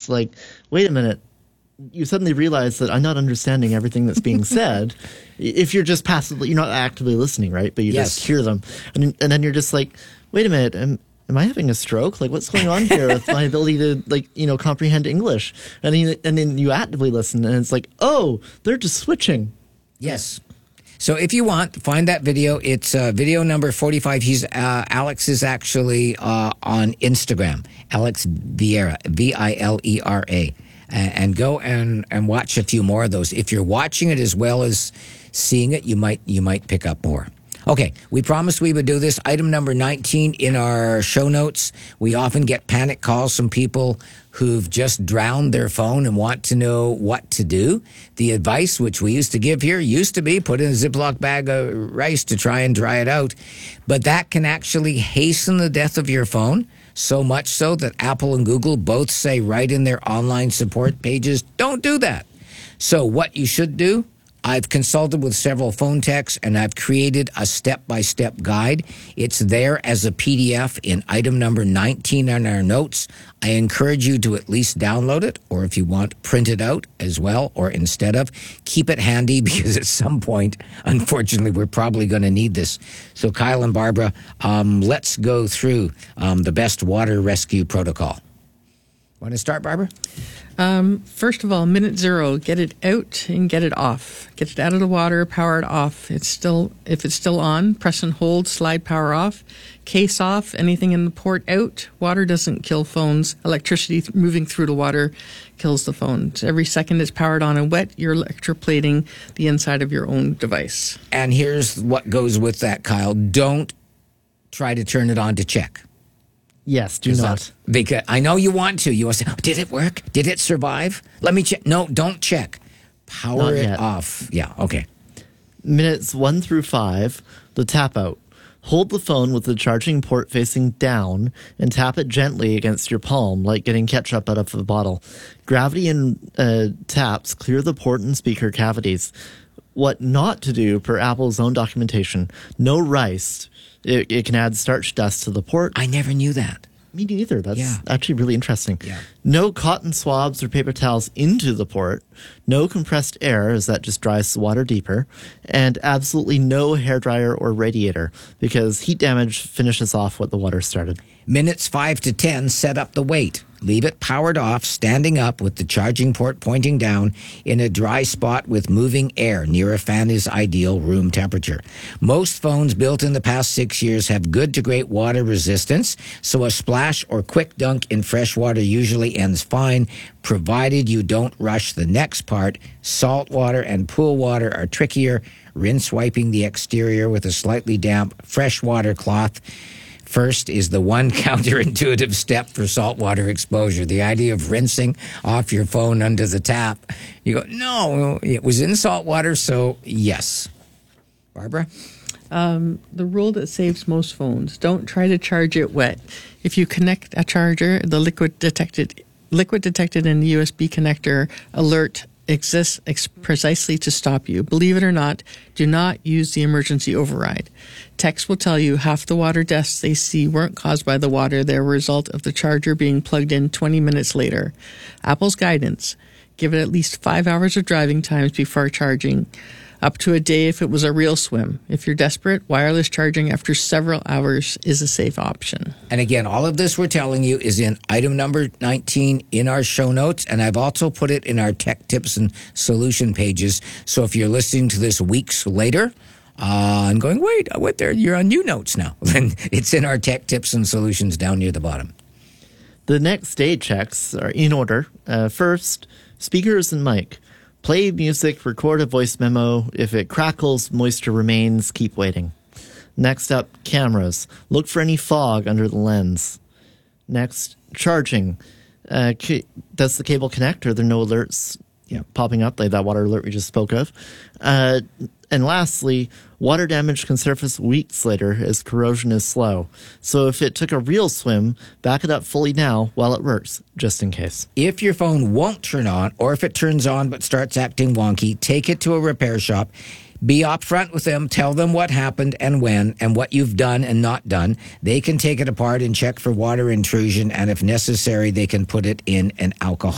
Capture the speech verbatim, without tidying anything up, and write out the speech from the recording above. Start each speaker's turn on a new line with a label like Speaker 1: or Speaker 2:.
Speaker 1: it's like, wait a minute. You suddenly realize that I'm not understanding everything that's being said. If you're just passively, you're not actively listening, right? But you
Speaker 2: Yes.
Speaker 1: just hear them. And, and then you're just like, wait a minute, am, am I having a stroke? Like, what's going on here with my ability to, like, you know, comprehend English? And then, you, and then you actively listen, and it's like, oh, they're just switching.
Speaker 2: Yes. So if you want, find that video. It's uh, video number forty-five. He's uh, Alex is actually uh, on Instagram. Alex Vieira, V I L E R A. And go and, and watch a few more of those. If you're watching it as well as seeing it, you might you might pick up more. Okay, we promised we would do this. Item number nineteen in our show notes. We often get panic calls from people who've just drowned their phone and want to know what to do. The advice which we used to give here used to be put in a Ziploc bag of rice to try and dry it out. But that can actually hasten the death of your phone. So much so that Apple and Google both say right in their online support pages, don't do that. So what you should do, I've consulted with several phone techs and I've created a step-by-step guide. It's there as a P D F in item number nineteen on our notes. I encourage you to at least download it, or if you want, print it out as well, or instead of, keep it handy because at some point, unfortunately, we're probably going to need this. So Kyle and Barbara, um, let's go through um, the best water rescue protocol. Want to start, Barbara?
Speaker 3: Um, first of all, minute zero, get it out and get it off. Get it out of the water, power it off. It's still, if it's still on, press and hold, slide power off, case off, anything in the port out. Water doesn't kill phones. Electricity th- moving through the water kills the phone. So every second it's powered on and wet, you're electroplating the inside of your own device.
Speaker 2: And here's what goes with that, Kyle. Don't try to turn it on to check.
Speaker 1: Yes, do not.
Speaker 2: Because I know you want to. You want to say, oh, did it work? Did it survive? Let me check. No, don't check. Power
Speaker 1: Not
Speaker 2: it
Speaker 1: yet.
Speaker 2: off. Yeah, okay.
Speaker 1: Minutes one through five, the tap out. Hold the phone with the charging port facing down and tap it gently against your palm, like getting ketchup out of a bottle. Gravity and uh, taps clear the port and speaker cavities. What not to do per Apple's own documentation. No rice. It, it can add starch dust to the port.
Speaker 2: I never knew that.
Speaker 1: Me neither. That's
Speaker 2: Yeah.
Speaker 1: actually really interesting.
Speaker 2: Yeah.
Speaker 1: No cotton swabs or paper towels into the port. No compressed air, as that just dries the water deeper. And absolutely no hairdryer or radiator, because heat damage finishes off what the water started.
Speaker 2: Minutes five to ten, set up the weight. Leave it powered off, standing up with the charging port pointing down in a dry spot with moving air. Near a fan is ideal room temperature. Most phones built in the past six years have good to great water resistance, so a splash or quick dunk in fresh water usually ends fine, provided you don't rush the next part. Salt water and pool water are trickier. Rinse wiping the exterior with a slightly damp freshwater cloth first is the one counterintuitive step for saltwater exposure. The idea of rinsing off your phone under the tap. You go, no, it was in salt water, so yes. Barbara?
Speaker 3: Um, the rule that saves most phones, don't try to charge it wet. If you connect a charger, the liquid detected liquid detected in the U S B connector alert exists ex- precisely to stop you. Believe it or not, do not use the emergency override. Text will tell you half the water deaths they see weren't caused by the water. They're a result of the charger being plugged in twenty minutes later. Apple's guidance, give it at least five hours of driving times before charging, up to a day if it was a real swim. If you're desperate, wireless charging after several hours is a safe option.
Speaker 2: And again, all of this we're telling you is in item number nineteen in our show notes, and I've also put it in our tech tips and solution pages. So if you're listening to this weeks later uh, and going, wait, I went there, you're on new notes now, then it's in our tech tips and solutions down near the bottom.
Speaker 1: The next day checks are in order. Uh, first, speakers and mic. Play music, record a voice memo. If it crackles, moisture remains, keep waiting. Next up, cameras. Look for any fog under the lens. Next, charging. Uh, ca- does the cable connect? Are there no alerts you know, popping up, like that water alert we just spoke of? Uh, and lastly, water damage can surface weeks later as corrosion is slow. So if it took a real swim, back it up fully now while it works, just in case.
Speaker 2: If your phone won't turn on, or if it turns on but starts acting wonky, take it to a repair shop. Be upfront with them. Tell them what happened and when and what you've done and not done. They can take it apart and check for water intrusion, and if necessary, they can put it in an alcohol